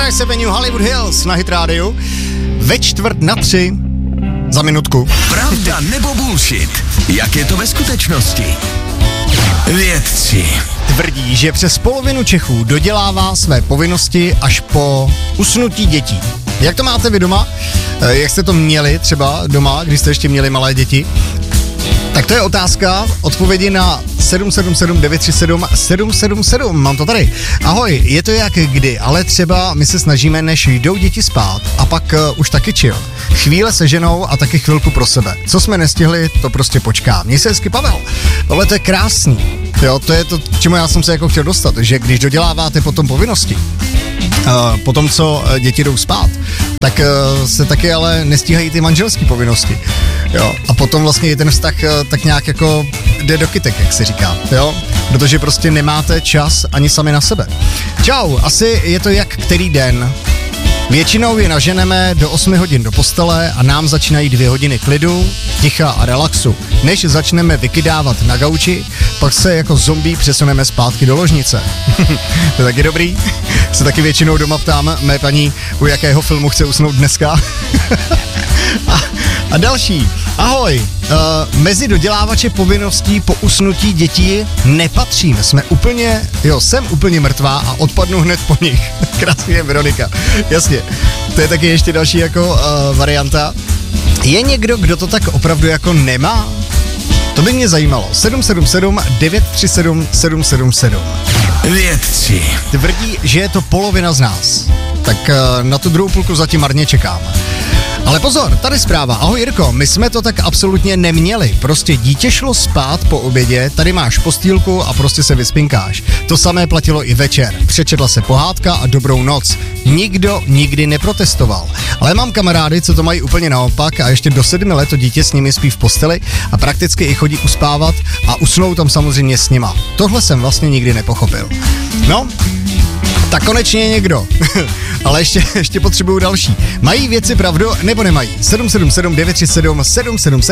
Nice Avenue, Hollywood Hills na Hit Radio. Ve 2:45 za minutku. Pravda nebo bullshit? Jak je to ve skutečnosti? Vědci tvrdí, že přes polovinu Čechů dodělává své povinnosti až po usnutí dětí. Jak to máte vy doma? Jak jste to měli třeba doma, když jste ještě měli malé děti? Tak to je otázka, odpovědi na 777 937 777, mám to tady. Ahoj, je to jak kdy, ale třeba my se snažíme, než jdou děti spát a pak už taky chill. Chvíle se ženou a taky chvilku pro sebe. Co jsme nestihli, to prostě počká. Mně se hezky Pavel, ale to je krásný. Jo, to je to, k čemu já jsem se jako chtěl dostat, že když doděláváte potom povinnosti, potom co děti jdou spát, tak se taky ale nestíhají ty manželské povinnosti. Jo, a potom vlastně je ten vztah tak nějak jako jde do kytek, jak se říká, jo, protože prostě nemáte čas ani sami na sebe. Čau, asi je to jak který den. Většinou je naženeme do 8 hodin do postele a nám začínají 2 hodiny klidu, ticha a relaxu. Než začneme vykydávat na gauči, pak se jako zombie přesuneme zpátky do ložnice. To je taky dobrý. Se taky většinou doma ptám mé paní, u jakého filmu chce usnout dneska. A další. Ahoj, mezi dodělávače povinností po usnutí dětí nepatřím. Jsem úplně mrtvá a odpadnu hned po nich. Krásně je Veronika. Jasně, to je taky ještě další jako varianta. Je někdo, kdo to tak opravdu jako nemá? To by mě zajímalo. 777 937 777. Vědci Tvrdí, že je to polovina z nás. Tak na tu druhou půlku zatím marně čekám. Ale pozor, tady zpráva. Ahoj Jirko, my jsme to tak absolutně neměli. Prostě dítě šlo spát po obědě, tady máš postýlku a prostě se vyspinkáš. To samé platilo i večer. Přečetla se pohádka a dobrou noc. Nikdo nikdy neprotestoval. Ale mám kamarády, co to mají úplně naopak a ještě do 7 let to dítě s nimi spí v posteli a prakticky i chodí uspávat a usnou tam samozřejmě s nima. Tohle jsem vlastně nikdy nepochopil. No, tak konečně někdo. Ale ještě potřebuju další. Mají věci pravdu nebo nemají? 777 937 777